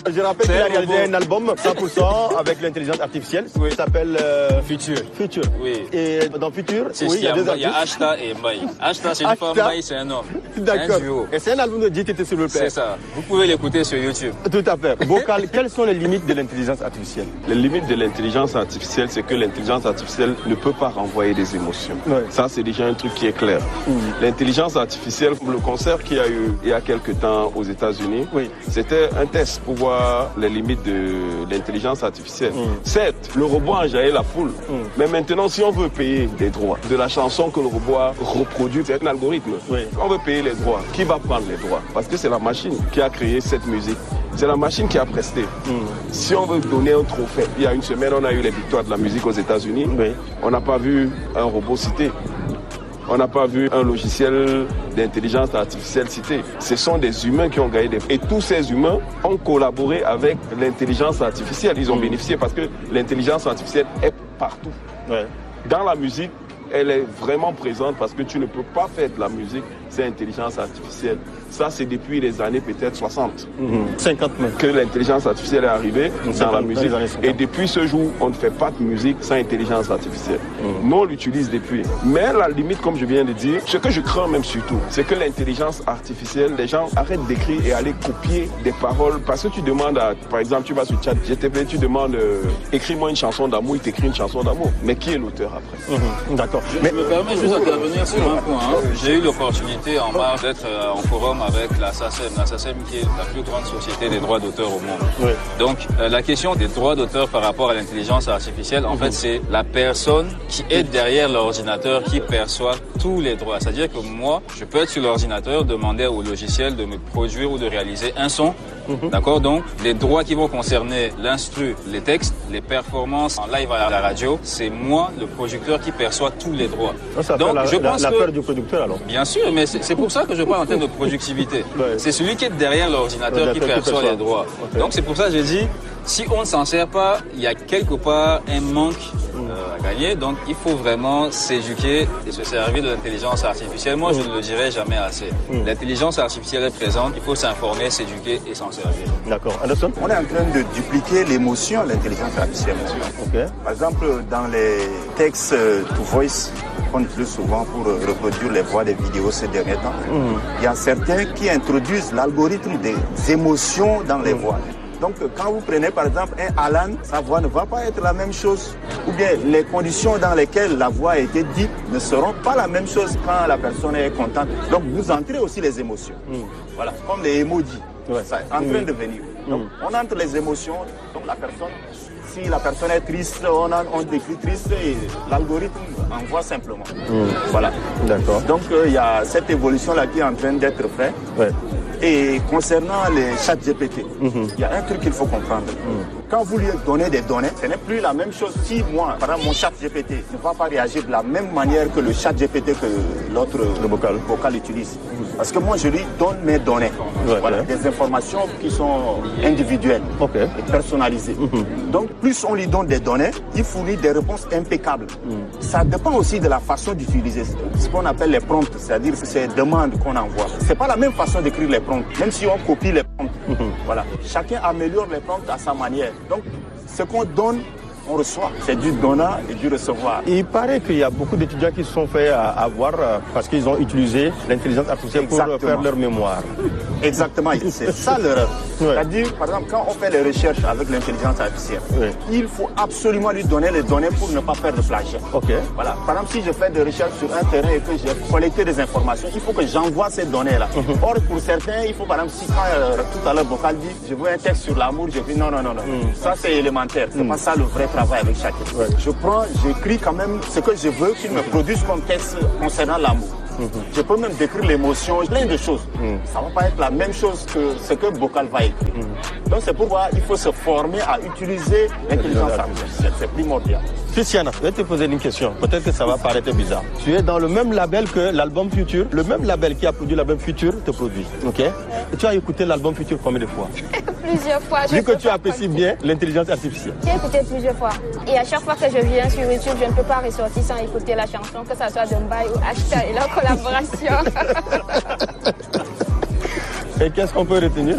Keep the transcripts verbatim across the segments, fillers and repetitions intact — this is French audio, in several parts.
Je rappelle qu'il a réalisé un album cent pour cent avec l'intelligence artificielle. Oui. Ça s'appelle euh, Future. Future. Oui. Et dans Future, c'est oui, il y a deux artistes. Il y a Ashta et Mbaye. Ashta, c'est une femme, Mbaye, c'est un homme. D'accord. Un duo. Et c'est un album de J T T, s'il vous plaît. C'est ça. Vous pouvez l'écouter sur YouTube. Tout à fait. Vocal, quelles sont les limites de l'intelligence artificielle? Les limites de l'intelligence artificielle, c'est que l'intelligence artificielle ne peut pas renvoyer des émotions. Ouais. Ça, c'est déjà un truc qui est clair. Mmh. L'intelligence artificielle, le concert qu'il y a eu il y a quelques temps aux États-Unis, oui. c'était un test pour voir les limites de l'intelligence artificielle. Mmh. Certes, le robot a enjaillé la foule, mmh. mais maintenant, si on veut payer des droits de la chanson que le robot a reproduite, c'est un algorithme. Oui. On veut payer les droits. Qui va prendre les droits? Parce que c'est la machine qui a créé cette musique. C'est la machine qui a presté. Mmh. Si on veut donner un trophée, il y a une semaine, on a eu les victoires de la musique aux États-Unis. Oui. On n'a pas vu un robot cité. On n'a pas vu un logiciel d'intelligence artificielle cité. Ce sont des humains qui ont gagné des... Et tous ces humains ont collaboré avec l'intelligence artificielle. Ils ont mmh. bénéficié parce que l'intelligence artificielle est partout. Ouais. Dans la musique, elle est vraiment présente parce que tu ne peux pas faire de la musique sans intelligence artificielle. Ça, c'est depuis les années peut-être soixante. Mmh. cinquante même. Que l'intelligence artificielle est arrivée cinquante, dans la musique. Dans et depuis ce jour, on ne fait pas de musique sans intelligence artificielle. Mmh. Nous, on l'utilise depuis. Mais la limite, comme je viens de dire, ce que je crains même surtout, c'est que l'intelligence artificielle, les gens arrêtent d'écrire et aller copier des paroles. Parce que tu demandes, à, par exemple, tu vas sur Chat G T P, tu demandes, euh, écris-moi une chanson d'amour, il t'écrit une chanson d'amour. Mais qui est l'auteur après? Mmh. D'accord. Je Mais... me permets juste d'intervenir sur un point. Hein. J'ai eu l'opportunité en mars d'être euh, en forum avec la S A C E M, la S A C E M qui est la plus grande société des droits d'auteur au monde. Oui. Donc euh, la question des droits d'auteur par rapport à l'intelligence artificielle, en mmh. fait, c'est la personne qui est derrière l'ordinateur qui perçoit tous les droits. C'est-à-dire que moi, je peux être sur l'ordinateur, demander au logiciel de me produire ou de réaliser un son. Mmh. D'accord? Donc, les droits qui vont concerner l'instru, les textes, les performances en live à la radio, c'est moi, le producteur, qui perçoit tous les droits. Ça Donc, la, je la, pense la peur que, du producteur, alors? Bien sûr, mais c'est pour ça que je parle en termes de productivité. Ouais. C'est celui qui est derrière l'ordinateur qui perçoit les droits. Okay. Donc, c'est pour ça que je dis, si on ne s'en sert pas, il y a quelque part un manque euh, à gagner. Donc, il faut vraiment s'éduquer et se servir de l'intelligence artificielle. Moi, je ne le dirai jamais assez. Mm. L'intelligence artificielle est présente. Il faut s'informer, s'éduquer et s'en servir. D'accord. Anderson? On est en train de dupliquer l'émotion de l'intelligence artificielle. Okay. Par exemple, dans les textes to voice qu'on utilise souvent pour reproduire les voix des vidéos ces derniers temps, mm. il y a certains qui introduisent l'algorithme des émotions dans les mm. voix. Donc, quand vous prenez par exemple un Alan, sa voix ne va pas être la même chose. Ou bien les conditions dans lesquelles la voix a été dite ne seront pas la même chose quand la personne est contente. Donc, vous entrez aussi les émotions. Mm. Voilà, comme les emojis. Ouais. Ça est en train mm. de venir. Donc, mm. on entre les émotions. Donc, la personne, si la personne est triste, on, a, on décrit triste et l'algorithme envoie simplement. Mm. Voilà. D'accord. Donc, il euh, y a cette évolution-là qui est en train d'être faite. Ouais. Et concernant les chats G P T, il mm-hmm. y a un truc qu'il faut comprendre. Mm. Quand vous lui donnez des données, ce n'est plus la même chose. Si moi, par exemple, mon chat G P T ne va pas réagir de la même manière que le chat G P T que l'autre vocal. vocal utilise. Mm. Parce que moi, je lui donne mes données. Ouais, voilà, ouais. Des informations qui sont individuelles okay. et personnalisées. Mm-hmm. Donc, plus on lui donne des données, il fournit des réponses impeccables. Mm. Ça dépend aussi de la façon d'utiliser ce qu'on appelle les prompts, c'est-à-dire ces demandes qu'on envoie. Ce n'est pas la même façon d'écrire les prompts, même si on copie les prompts. Mm-hmm. Voilà. Chacun améliore les prompts à sa manière. Donc, ce qu'on donne, on reçoit. C'est du donnant et du recevoir. Il paraît qu'il y a beaucoup d'étudiants qui se sont fait avoir parce qu'ils ont utilisé l'intelligence artificielle Exactement. pour faire leur mémoire. Exactement, c'est ça l'erreur. Ouais. C'est-à-dire, par exemple, quand on fait les recherches avec l'intelligence artificielle, ouais. il faut absolument lui donner les données pour ne pas faire de plagiat. Okay. Voilà. Par exemple, si je fais des recherches sur un terrain et que j'ai collecté des informations, il faut que j'envoie ces données-là. Mm-hmm. Or, pour certains, il faut, par exemple, si quand euh, tout à l'heure, Vocal dit, je veux un texte sur l'amour, je dis non, non, non, non. Mm. Ça, c'est élémentaire. C'est mm. pas ça le vrai travail avec chacun. Ouais. Je prends, j'écris quand même ce que je veux qu'il me produise comme texte concernant l'amour. Mm-hmm. Je peux même décrire l'émotion, plein de choses. Mm. Ça ne va pas être la même chose que ce que Vocal va écrire. Mm. Donc c'est pourquoi il faut se former à utiliser l'intelligence artificielle. C'est primordial. Christiana, je vais te poser une question. Peut-être que ça va paraître bizarre. Tu es dans le même label que l'album Future. Le même label qui a produit l'album Future te produit. Ok? Et tu as écouté l'album Future combien de fois? Plusieurs fois. Vu que tu apprécies bien l'intelligence artificielle. J'ai écouté plusieurs fois. Et à chaque fois que je viens sur YouTube, je ne peux pas ressortir sans écouter la chanson, que ce soit de Mbaye ou Ashta et leur collaboration. Et qu'est-ce qu'on peut retenir?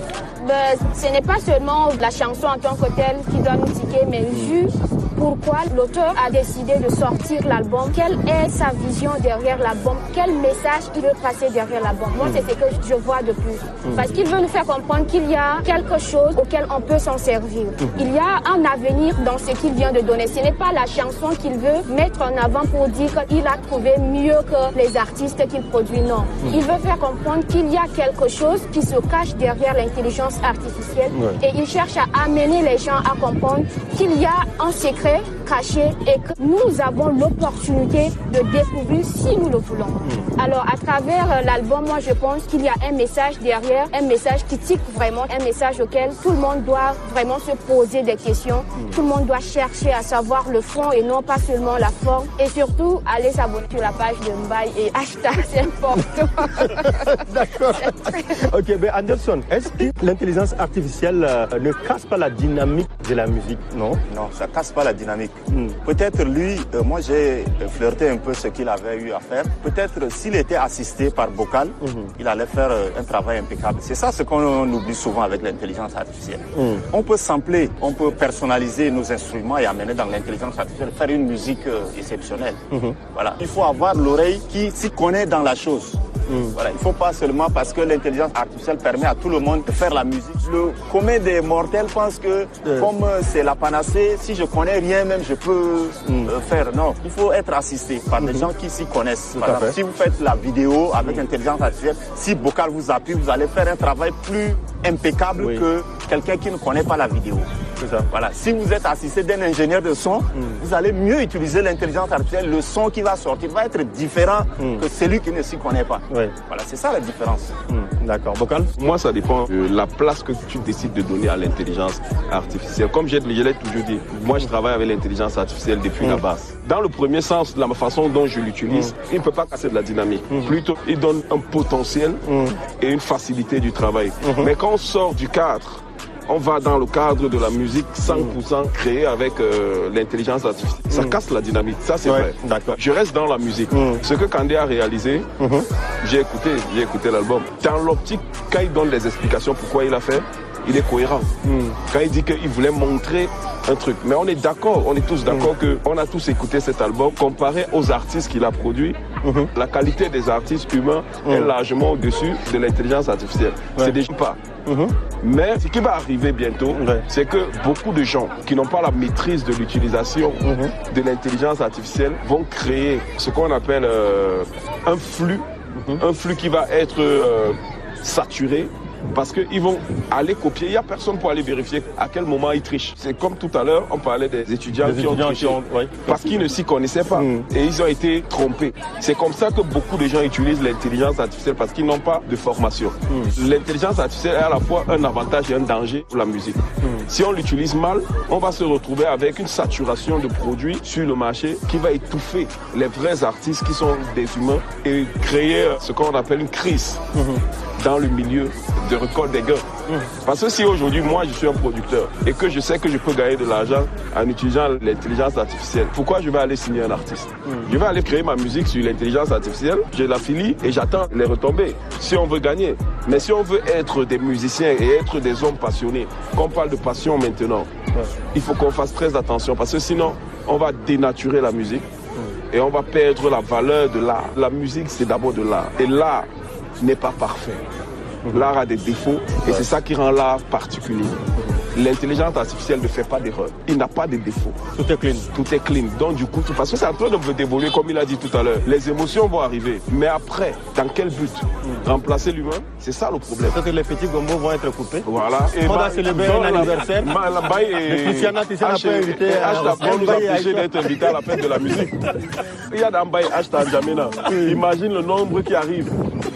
Ben, ce n'est pas seulement la chanson en tant que telle qui doit nous tiquer, mais juste pourquoi l'auteur a décidé de sortir l'album, quelle est sa vision derrière l'album, quel message il veut passer derrière l'album. Moi, c'est ce que je vois de plus. Parce qu'il veut nous faire comprendre qu'il y a quelque chose auquel on peut s'en servir. Il y a un avenir dans ce qu'il vient de donner. Ce n'est pas la chanson qu'il veut mettre en avant pour dire qu'il a trouvé mieux que les artistes qu'il produit. Non. Il veut faire comprendre qu'il y a quelque chose qui se cache derrière l'intelligence artificielle. Ouais. Et il cherche à amener les gens à comprendre qu'il y a un secret caché et que nous avons l'opportunité de découvrir si nous le voulons. Mmh. Alors à travers l'album, moi je pense qu'il y a un message derrière, un message qui tique vraiment, un message auquel tout le monde doit vraiment se poser des questions. Mmh. Tout le monde doit chercher à savoir le fond et non pas seulement la forme. Et surtout, aller s'abonner sur la page de Mbaye et hashtag, c'est important. D'accord. Ok, ben Anderson, est-ce que l'intelligence artificielle euh, ne casse pas la dynamique de la musique? Non. Non, ça casse pas la dynamique. Mm. Peut-être lui, euh, moi j'ai flirté un peu ce qu'il avait eu à faire. Peut-être s'il était assisté par vocal, mm-hmm. il allait faire euh, un travail impeccable. C'est ça ce qu'on oublie souvent avec l'intelligence artificielle. Mm. On peut sampler, on peut personnaliser nos instruments et amener dans l'intelligence artificielle, faire une musique euh, exceptionnelle. Mm-hmm. Voilà. Il faut avoir l'oreille qui s'y connaît dans la chose. Mmh. Voilà, il ne faut pas seulement parce que l'intelligence artificielle permet à tout le monde de faire la musique. Le commun des mortels pense que mmh. comme c'est la panacée, si je connais rien même je peux mmh. euh, faire. Non, il faut être assisté par mmh. des gens qui s'y connaissent. Par exemple, si vous faites la vidéo avec mmh. l'intelligence artificielle, si Vocal vous appuie, vous allez faire un travail plus impeccable oui. que quelqu'un qui ne connaît pas la vidéo. Ça. Voilà. Si vous êtes assisté d'un ingénieur de son, mm. vous allez mieux utiliser l'intelligence artificielle. Le son qui va sortir va être différent mm. que celui qui ne s'y connaît pas. Oui. Voilà, c'est ça la différence. Mm. D'accord. Vocal? Moi, ça dépend de la place que tu décides de donner à l'intelligence artificielle. Comme je l'ai toujours dit, moi, je travaille avec l'intelligence artificielle depuis mm. la base. Dans le premier sens, la façon dont je l'utilise, mm. il ne peut pas casser de la dynamique. Mm. Plutôt, il donne un potentiel mm. et une facilité du travail. Mm-hmm. Mais quand on sort du cadre, on va dans le cadre de la musique cent pour cent créée avec euh, l'intelligence artificielle. Ça mmh. casse la dynamique, ça c'est ouais, vrai. D'accord. Je reste dans la musique. Mmh. Ce que Kandé a réalisé, mmh. j'ai écouté, j'ai écouté l'album. Dans l'optique, quand il donne les explications pourquoi il a fait, il est cohérent. Mmh. Quand il dit qu'il voulait montrer un truc. Mais on est d'accord, on est tous d'accord mmh. qu'on a tous écouté cet album. Comparé aux artistes qu'il a produits, mmh. la qualité des artistes humains mmh. est largement au-dessus de l'intelligence artificielle. Ouais. C'est déjà pas. Mmh. Mais ce qui va arriver bientôt, ouais. c'est que beaucoup de gens qui n'ont pas la maîtrise de l'utilisation mmh. de l'intelligence artificielle vont créer ce qu'on appelle euh, un flux, mmh. un flux qui va être euh, saturé. Parce qu'ils vont aller copier, il n'y a personne pour aller vérifier à quel moment ils trichent. C'est comme tout à l'heure, on parlait des étudiants des qui étudiants ont triché, qui ont, ouais, parce qu'ils ne s'y connaissaient pas mmh. et ils ont été trompés. C'est comme ça que beaucoup de gens utilisent l'intelligence artificielle parce qu'ils n'ont pas de formation. Mmh. L'intelligence artificielle est à la fois un avantage et un danger pour la musique. Mmh. Si on l'utilise mal, on va se retrouver avec une saturation de produits sur le marché qui va étouffer les vrais artistes qui sont des humains et créer ce qu'on appelle une crise. Mmh. dans le milieu de record des gains. Mmh. Parce que si aujourd'hui, moi, je suis un producteur et que je sais que je peux gagner de l'argent en utilisant l'intelligence artificielle, pourquoi je vais aller signer un artiste? mmh. Je vais aller créer ma musique sur l'intelligence artificielle, je l'affilie et j'attends les retombées si on veut gagner. Mais si on veut être des musiciens et être des hommes passionnés, qu'on parle de passion maintenant, ouais. il faut qu'on fasse très attention parce que sinon, on va dénaturer la musique mmh. et on va perdre la valeur de l'art. La musique, c'est d'abord de l'art. Et l'art n'est pas parfait. Mmh. L'art a des défauts et ouais. c'est ça qui rend l'art particulier. Mmh. L'intelligence artificielle ne fait pas d'erreur. Il n'a pas de défauts. Tout est clean. Tout est clean. Donc du coup, tout, parce que c'est en train de d'évoluer comme il a dit tout à l'heure. Les émotions vont arriver. Mais après, dans quel but? mmh. Remplacer l'humain? C'est ça le problème. Peut-être que les petits gombos vont être coupés. Voilà. Et on va célébrer un anniversaire. Mais Christiana, tu sais, n'a pas invité. H d'abord nous a empêché d'être invité à la fête de la musique. Il y a d'Ambaye H Tanjamena. Imagine le nombre qui arrive.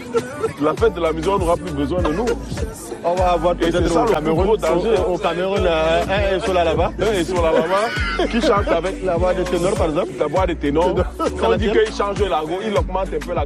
La fête de la musique, on n'aura plus besoin de nous. On va avoir peut-être au Cameroun, au, au Cameroun euh, un Esola là-bas. Un Esola là-bas qui chante avec la voix de ténor par exemple. La voix de ténor. Quand on dit qu'il change l'argot, il augmente un peu la